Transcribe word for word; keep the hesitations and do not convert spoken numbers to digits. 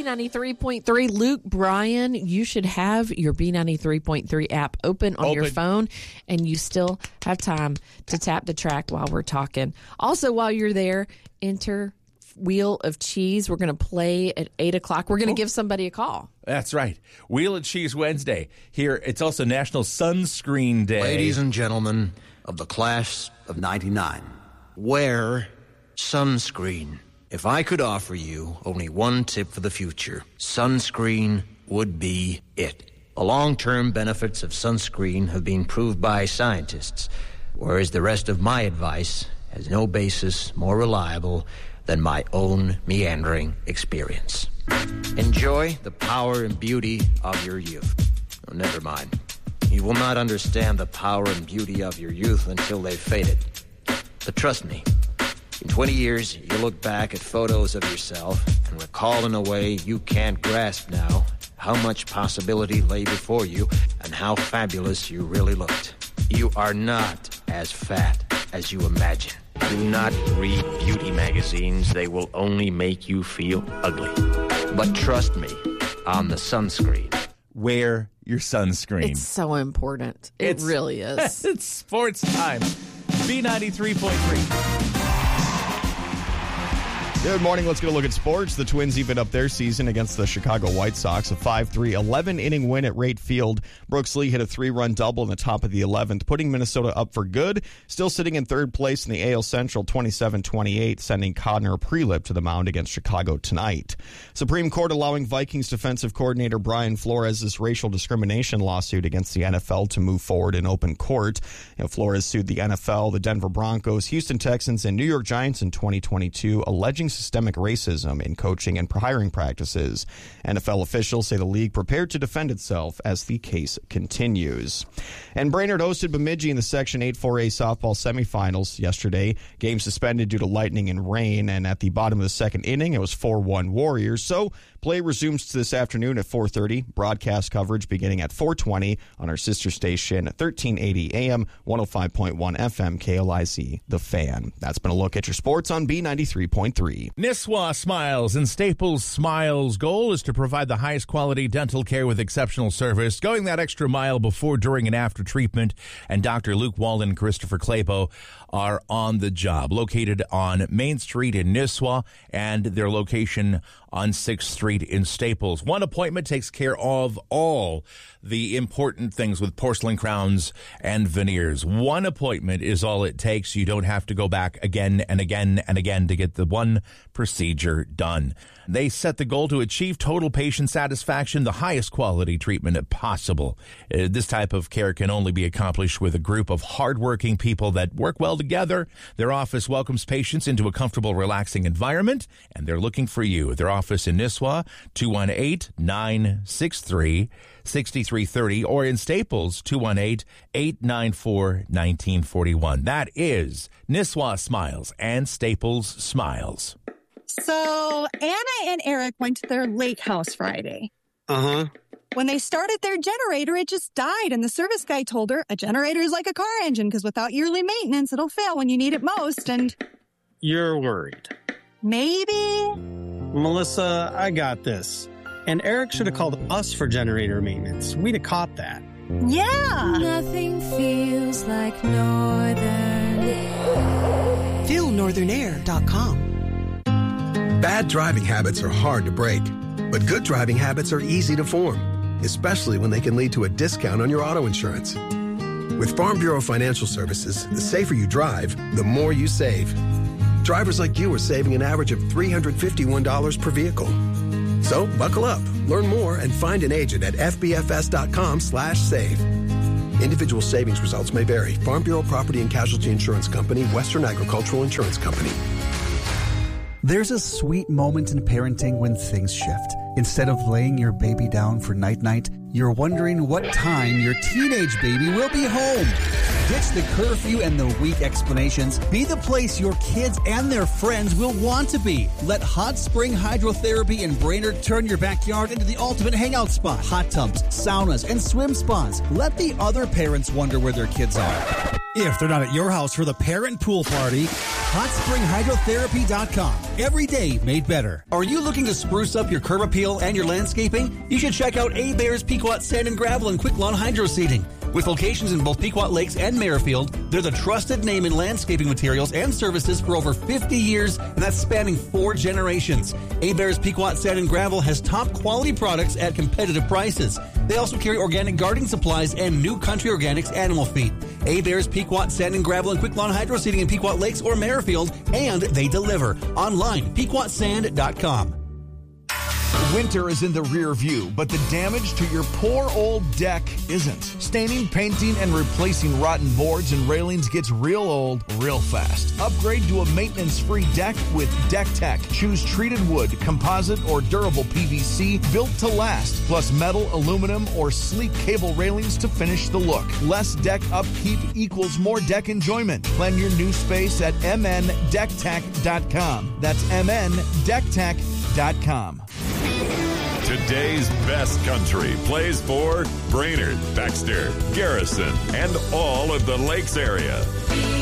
B ninety-three point three. Luke, Brian, you should have your B ninety-three point three app open on Open. your phone, and you still have time to tap the track while we're talking. Also, while you're there, enter Wheel of Cheese. We're going to play at eight o'clock. We're going to give somebody a call. That's right. Wheel of Cheese Wednesday. Here, it's also National Sunscreen Day. Ladies and gentlemen of the class of ninety-nine, wear sunscreen. If I could offer you only one tip for the future, sunscreen would be it. The long-term benefits of sunscreen have been proved by scientists, whereas the rest of my advice has no basis more reliable than my own meandering experience. Enjoy the power and beauty of your youth. Oh, never mind. You will not understand the power and beauty of your youth until they've faded. But trust me, in twenty years, you'll look back at photos of yourself and recall in a way you can't grasp now how much possibility lay before you and how fabulous you really looked. You are not as fat as you imagine. Do not read beauty magazines. They will only make you feel ugly. But trust me on the sunscreen. Wear your sunscreen. It's so important. It It's- really is. It's sports time. B ninety-three point three. Good morning. Let's get a look at sports. The Twins even up their season against the Chicago White Sox. A five three, eleven-inning win at Rate Field. Brooks Lee hit a three-run double in the top of the eleventh, putting Minnesota up for good. Still sitting in third place in the A L Central, twenty-seven twenty-eight, sending Connor Prelip to the mound against Chicago tonight. Supreme Court allowing Vikings defensive coordinator Brian Flores' racial discrimination lawsuit against the N F L to move forward in open court. You know, Flores sued the N F L, the Denver Broncos, Houston Texans, and New York Giants in twenty twenty-two, alleging systemic racism in coaching and hiring practices. N F L officials say the league prepared to defend itself as the case continues. And Brainerd hosted Bemidji in the Section eight four A softball semifinals yesterday. Game suspended due to lightning and rain, and at the bottom of the second inning, it was four one Warriors. So play resumes this afternoon at four thirty. Broadcast coverage beginning at four twenty on our sister station, thirteen eighty A M, one oh five point one F M, K L I Z, The Fan. That's been a look at your sports on B ninety-three point three. Nisswa Smiles and Staples Smiles' goal is to provide the highest quality dental care with exceptional service, going that extra mile before, during, and after treatment. And Doctor Luke Walden and Christopher Claypo are on the job. Located on Main Street in Nisswa and their location on sixth Street in Staples. One appointment takes care of all the important things with porcelain crowns and veneers. One appointment is all it takes. You don't have to go back again and again and again to get the one procedure done. They set the goal to achieve total patient satisfaction, the highest quality treatment possible. Uh, this type of care can only be accomplished with a group of hardworking people that work well together. Their office welcomes patients into a comfortable, relaxing environment, and they're looking for you. Their office in Nisswa, two one eight, nine six three, six three three zero, or in Staples, two one eight, eight nine four, one nine four one. That is Nisswa Smiles and Staples Smiles. So Anna and Eric went to their lake house Friday. Uh-huh. When they started their generator, it just died, and the service guy told her a generator is like a car engine because without yearly maintenance, it'll fail when you need it most, and You're worried. maybe... Melissa, I got this. And Eric should have called us for generator maintenance. We'd have caught that. Yeah! Nothing feels like Northern. feel northern air dot com. Bad driving habits are hard to break, but good driving habits are easy to form, especially when they can lead to a discount on your auto insurance. With Farm Bureau Financial Services, the safer you drive, the more you save. Drivers like you are saving an average of three hundred fifty-one dollars per vehicle. So buckle up, learn more, and find an agent at f b f s dot com slash save. Individual savings results may vary. Farm Bureau Property and Casualty Insurance Company, Western Agricultural Insurance Company. There's a sweet moment in parenting when things shift. Instead of laying your baby down for night-night, you're wondering what time your teenage baby will be home. Ditch the curfew and the weak explanations. Be the place your kids and their friends will want to be. Let Hot Spring Hydrotherapy in Brainerd turn your backyard into the ultimate hangout spot. Hot tubs, saunas, and swim spas. Let the other parents wonder where their kids are. If they're not at your house for the parent pool party, hot spring hydrotherapy dot com. Every day made better. Are you looking to spruce up your curb appeal and your landscaping? You should check out A-Bear's Pequot Sand and Gravel and Quick Lawn Hydro Seeding. With locations in both Pequot Lakes and Merrifield, they're the trusted name in landscaping materials and services for over fifty years, and that's spanning four generations. A-Bear's Pequot Sand and Gravel has top quality products at competitive prices. They also carry organic gardening supplies and New Country Organics animal feed. A-Bear's Pequot Sand and Gravel and Quick Lawn Hydro Seeding in Pequot Lakes or Merrifield, and they deliver. Online, pequot sand dot com. Winter is in the rear view, but the damage to your poor old deck isn't. Staining, painting, and replacing rotten boards and railings gets real old real fast. Upgrade to a maintenance-free deck with Deck Tech. Choose treated wood, composite, or durable P V C built to last, plus metal, aluminum, or sleek cable railings to finish the look. Less deck upkeep equals more deck enjoyment. Plan your new space at m n deck tech dot com. That's m n deck tech dot com. Today's best country plays for Brainerd, Baxter, Garrison, and all of the Lakes area.